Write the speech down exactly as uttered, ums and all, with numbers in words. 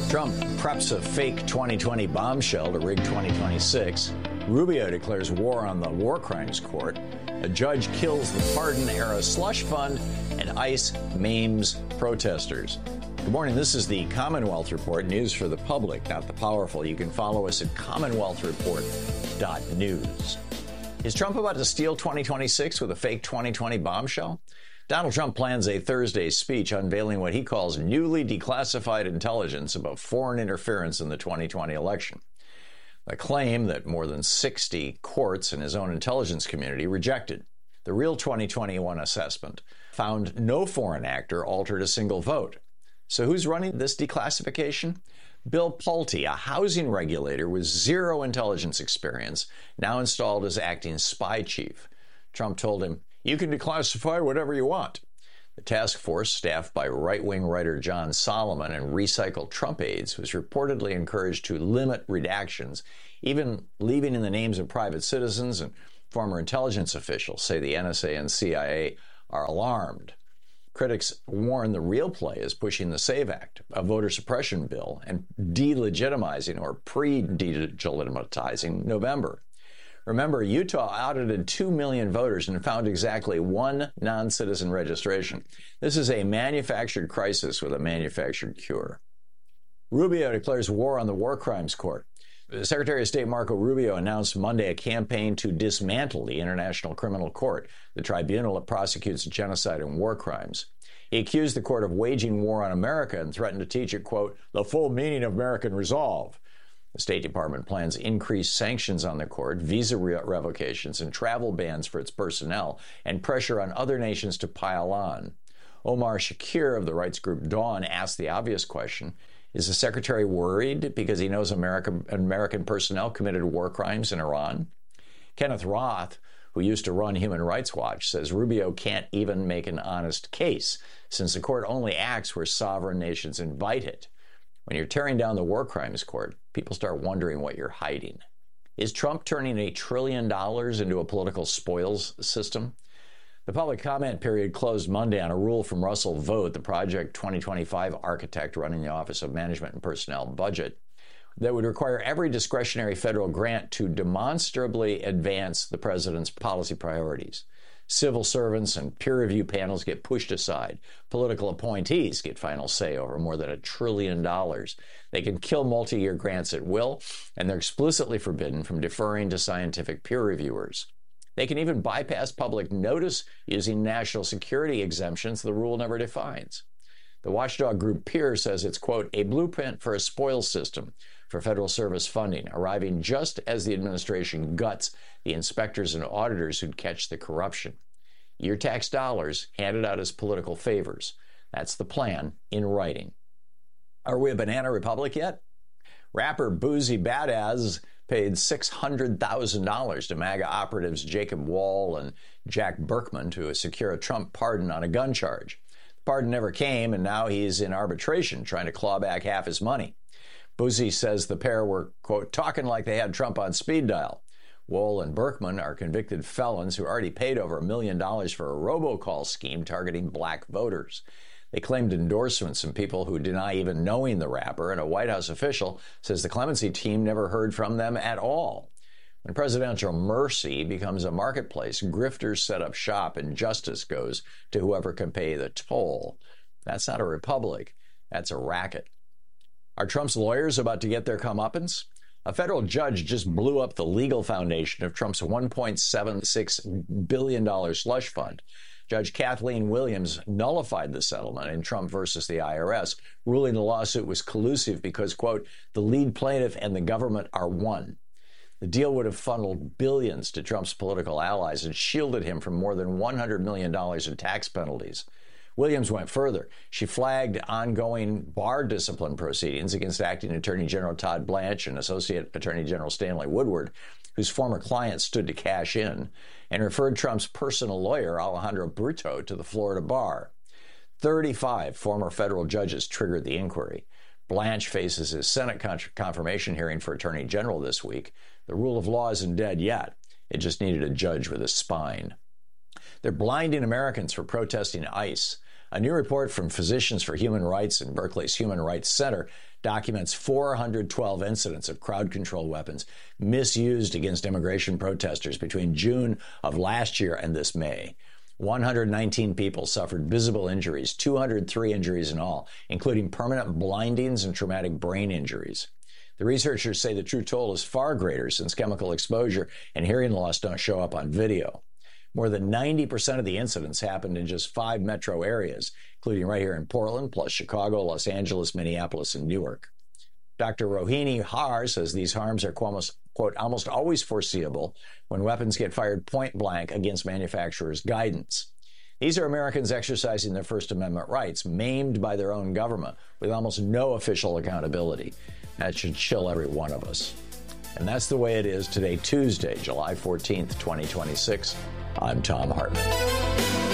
Trump preps a fake twenty twenty bombshell to rig twenty twenty-six. Rubio declares war on the war crimes court. A judge kills the pardon-era slush fund, and ICE maims protesters. Good morning. This is the Commonwealth Report, news for the public, not the powerful. You can follow us at commonwealth report dot news. Is Trump about to steal twenty twenty-six with a fake twenty twenty bombshell? Donald Trump plans a Thursday speech unveiling what he calls newly declassified intelligence about foreign interference in the twenty twenty election. A claim that more than sixty courts in his own intelligence community rejected. The real twenty twenty-one assessment found no foreign actor altered a single vote. So who's running this declassification? Bill Pulte, a housing regulator with zero intelligence experience, now installed as acting spy chief. Trump told him, "You can declassify whatever you want." The task force, staffed by right-wing writer John Solomon and recycled Trump aides, was reportedly encouraged to limit redactions, even leaving in the names of private citizens, and former intelligence officials say the N S A and C I A are alarmed. Critics warn the real play is pushing the SAVE Act, a voter suppression bill, and delegitimizing or pre-delegitimizing November. Remember, Utah audited two million voters and found exactly one non-citizen registration. This is a manufactured crisis with a manufactured cure. Rubio declares war on the war crimes court. Secretary of State Marco Rubio announced Monday a campaign to dismantle the International Criminal Court, the tribunal that prosecutes genocide and war crimes. He accused the court of waging war on America and threatened to teach it, quote, the full meaning of American resolve. The State Department plans increased sanctions on the court, visa re- revocations, and travel bans for its personnel, and pressure on other nations to pile on. Omar Shakir of the rights group Dawn asked the obvious question, is the secretary worried because he knows American, American personnel committed war crimes in Iran? Kenneth Roth, who used to run Human Rights Watch, says Rubio can't even make an honest case, since the court only acts where sovereign nations invite it. When you're tearing down the war crimes court, people start wondering what you're hiding. Is Trump turning a trillion dollars into a political spoils system? The public comment period closed Monday on a rule from Russell Vought, the Project twenty twenty-five architect running the Office of Management and Personnel Budget, that would require every discretionary federal grant to demonstrably advance the president's policy priorities. Civil servants and peer review panels get pushed aside. Political appointees get final say over more than a trillion dollars. They can kill multi-year grants at will, and they're explicitly forbidden from deferring to scientific peer reviewers. They can even bypass public notice using national security exemptions the rule never defines. The watchdog group Peer says it's, quote, a blueprint for a spoils system for federal service funding, arriving just as the administration guts the inspectors and auditors who'd catch the corruption. Your tax dollars handed out as political favors. That's the plan in writing. Are we a banana republic yet? Rapper Boozy Badass paid six hundred thousand dollars to MAGA operatives Jacob Wall and Jack Burkman to secure a Trump pardon on a gun charge. The pardon never came, and now he's in arbitration trying to claw back half his money. Boozy says the pair were, quote, talking like they had Trump on speed dial. Wall and Burkman are convicted felons who already paid over a million dollars for a robocall scheme targeting black voters. They claimed endorsements from people who deny even knowing the rapper, and a White House official says the clemency team never heard from them at all. When presidential mercy becomes a marketplace, grifters set up shop and justice goes to whoever can pay the toll. That's not a republic. That's a racket. Are Trump's lawyers about to get their comeuppance? A federal judge just blew up the legal foundation of Trump's one point seven six billion dollars slush fund. Judge Kathleen Williams nullified the settlement in Trump versus the I R S, ruling the lawsuit was collusive because, quote, the lead plaintiff and the government are one. The deal would have funneled billions to Trump's political allies and shielded him from more than one hundred million dollars in tax penalties. Williams went further. She flagged ongoing bar discipline proceedings against Acting Attorney General Todd Blanche and Associate Attorney General Stanley Woodward, whose former client stood to cash in, and referred Trump's personal lawyer, Alejandro Brito, to the Florida bar. thirty-five former federal judges triggered the inquiry. Blanche faces his Senate con- confirmation hearing for Attorney General this week. The rule of law isn't dead yet. It just needed a judge with a spine. They're blinding Americans for protesting ICE. A new report from Physicians for Human Rights and Berkeley's Human Rights Center documents four hundred twelve incidents of crowd control weapons misused against immigration protesters between June of last year and this May. one hundred nineteen people suffered visible injuries, two hundred three injuries in all, including permanent blindings and traumatic brain injuries. The researchers say the true toll is far greater since chemical exposure and hearing loss don't show up on video. More than ninety percent of the incidents happened in just five metro areas, including right here in Portland, plus Chicago, Los Angeles, Minneapolis, and Newark. Doctor Rohini Har says these harms are, quote, almost always foreseeable when weapons get fired point blank against manufacturers' guidance. These are Americans exercising their First Amendment rights, maimed by their own government, with almost no official accountability. That should chill every one of us. And that's the way it is today, Tuesday, July fourteenth, twenty twenty-six. I'm Thom Hartmann.